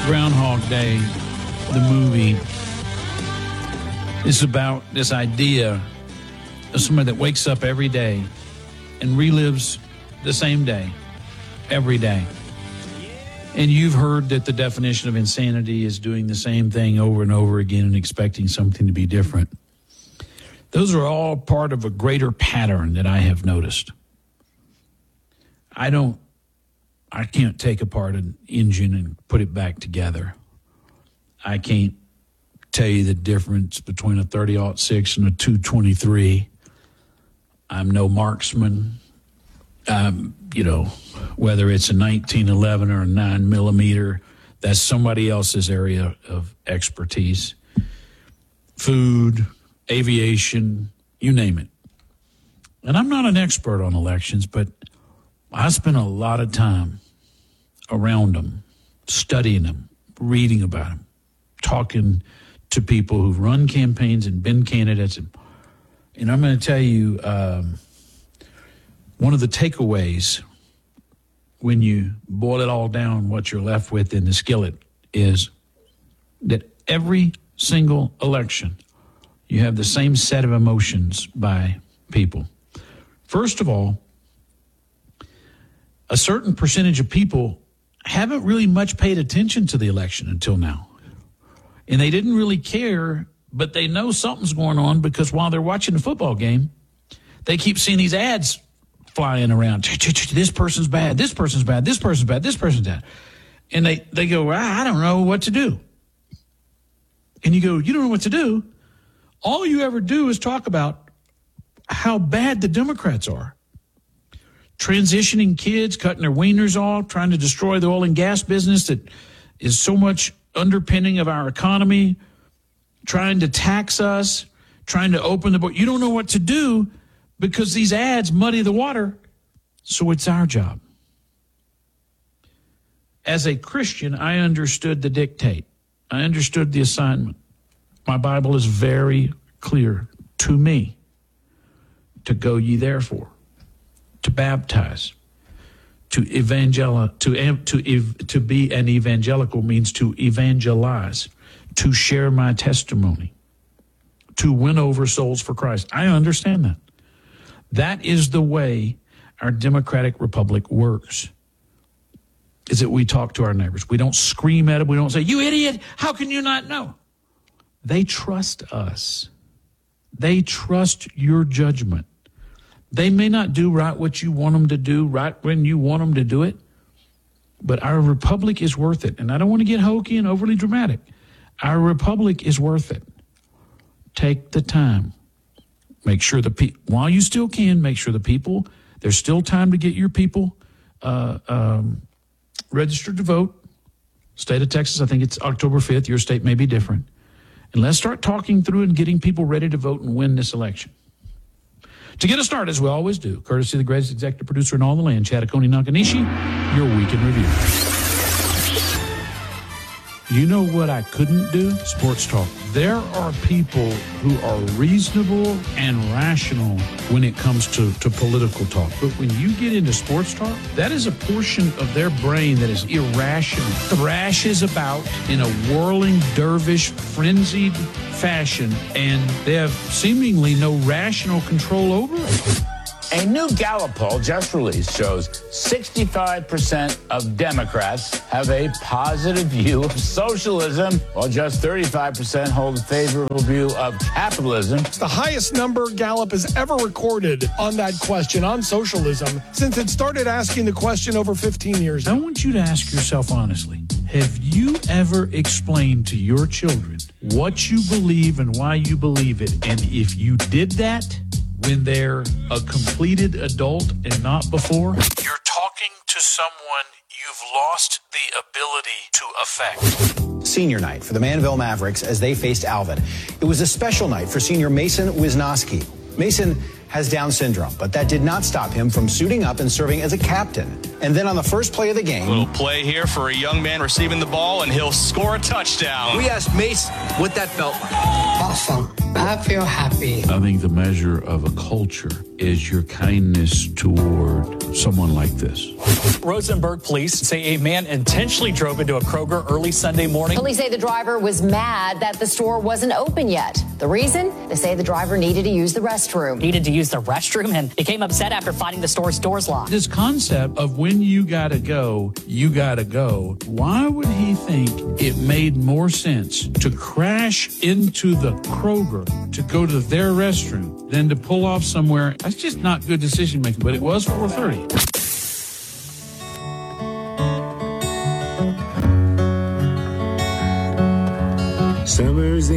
Groundhog Day, the movie, is about this idea of somebody that wakes up every day and relives the same day every day. And you've heard that the definition of insanity is doing the same thing over and over again and expecting something to be different. Those are all part of a greater pattern that I have noticed. I can't take apart an engine and put it back together. I can't tell you the difference between a 30-06 and a 223. I'm no marksman. Whether it's a 1911 or a 9mm, that's somebody else's area of expertise. Food, aviation, you name it. And I'm not an expert on elections, but I spend a lot of time around them, studying them, reading about them, talking to people who've run campaigns and been candidates. And I'm going to tell you, one of the takeaways when you boil it all down, what you're left with in the skillet is that every single election, you have the same set of emotions by people. First of all, a certain percentage of people haven't really much paid attention to the election until now. And they didn't really care, but they know something's going on because while they're watching the football game, they keep seeing these ads flying around. This person's bad, this person's bad, this person's bad, this person's bad. And they go, I don't know what to do. And you go, you don't know what to do? All you ever do is talk about how bad the Democrats are. Transitioning kids, cutting their wieners off, trying to destroy the oil and gas business that is so much underpinning of our economy, trying to tax us, trying to open the book. You don't know what to do because these ads muddy the water. So it's our job. As a Christian, I understood the dictate. I understood the assignment. My Bible is very clear to me to go ye therefore, to baptize, to be an evangelical means to evangelize, to share my testimony, to win over souls for Christ. I understand that. That is the way our democratic republic works, is that we talk to our neighbors. We don't scream at them. We don't say, you idiot, how can you not know? They trust us. They trust your judgment. They may not do right what you want them to do, right when you want them to do it, but our republic is worth it. And I don't want to get hokey and overly dramatic. Our republic is worth it. Take the time. Make sure while you still can, make sure the people, there's still time to get your people registered to vote. State of Texas, I think it's October 5th. Your state may be different. And let's start talking through and getting people ready to vote and win this election. To get us started, as we always do, courtesy of the greatest executive producer in all the land, Chattaconi Nakanishi, your Week in Review. You know what I couldn't do? Sports talk. There are people who are reasonable and rational when it comes to political talk. But when you get into sports talk, that is a portion of their brain that is irrational. Thrashes about in a whirling, dervish, frenzied fashion, and they have seemingly no rational control over it. A new Gallup poll just released shows 65% of Democrats have a positive view of socialism, while just 35% hold a favorable view of capitalism. It's the highest number Gallup has ever recorded on that question, on socialism, since it started asking the question over 15 years ago. I want you to ask yourself honestly, have you ever explained to your children what you believe and why you believe it? And if you did that, when they're a completed adult and not before, you're talking to someone you've lost the ability to affect. Senior night for the Manville Mavericks as they faced Alvin. It was a special night for senior Mason Wisnowski. Mason has Down syndrome, but that did not stop him from suiting up and serving as a captain. And then on the first play of the game... A little play here for a young man receiving the ball, and he'll score a touchdown. We asked Mace what that felt like. Awesome. I feel happy. I think the measure of a culture is your kindness toward someone like this. Rosenberg police say a man intentionally drove into a Kroger early Sunday morning. Police say the driver was mad that the store wasn't open yet. The reason? They say the driver needed to use the restroom. Needed to use the restroom and became upset after finding the store's doors locked. This concept of when you gotta go, you gotta go. Why would he think it made more sense to crash into the Kroger to go to their restroom than to pull off somewhere? That's just not good decision making, but it was 4:30.